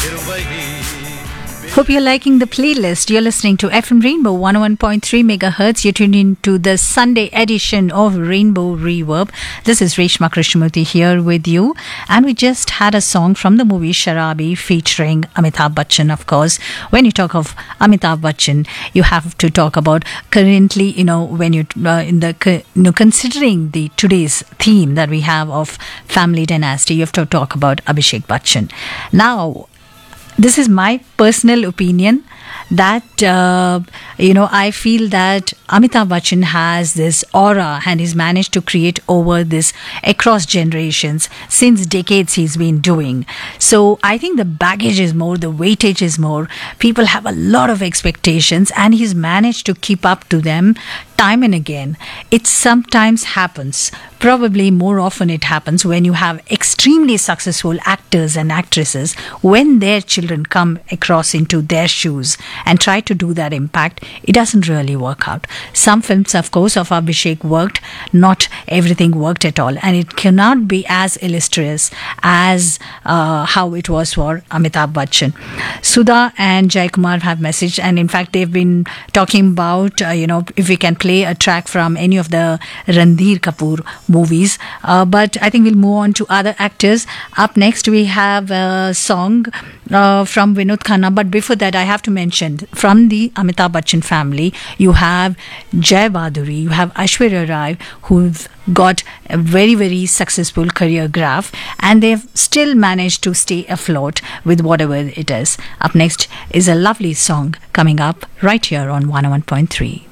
Hope you're liking the playlist. You're listening to FM Rainbow 101.3 megahertz. You're tuned in to the Sunday edition of Rainbow Reverb. This is Reshma Krishnamurthy here with you. And we just had a song from the movie Sharabi featuring Amitabh Bachchan, of course. When you talk of Amitabh Bachchan, you have to talk about currently, when you, considering the today's theme that we have of family dynasty, you have to talk about Abhishek Bachchan. Now, this is my personal opinion that, I feel that Amitabh Bachchan has this aura and he's managed to create over this across generations since decades he's been doing. So I think the baggage is more, the weightage is more. People have a lot of expectations and he's managed to keep up to them time and again. It sometimes happens, probably more often it happens when you have extremely successful actors and actresses, when their children come across into their shoes and try to do that impact, it doesn't really work out. Some films, of course, of Abhishek worked, not everything worked at all, and it cannot be as illustrious as how it was for Amitabh Bachchan. Sudha and Jaykumar have messaged, and in fact they've been talking about if we can play a track from any of the Ranbir Kapoor movies, but I think we'll move on to other actors. Up next we have a song from Vinod Khanna, but before that I have to mention from the Amitabh Bachchan family you have Jai Baduri, you have Aishwarya Rai, who've got a very, very successful career graph, and they've still managed to stay afloat with whatever it is. Up next is a lovely song coming up right here on 101.3.